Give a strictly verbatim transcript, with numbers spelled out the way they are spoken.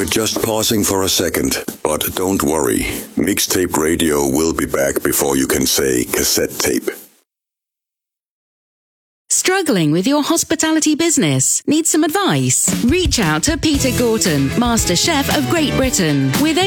We're just pausing for a second, but don't worry. Mixtape Radio will be back before you can say cassette tape. Struggling with your hospitality business? Need some advice? Reach out to Peter Gorton, Master Chef of Great Britain. With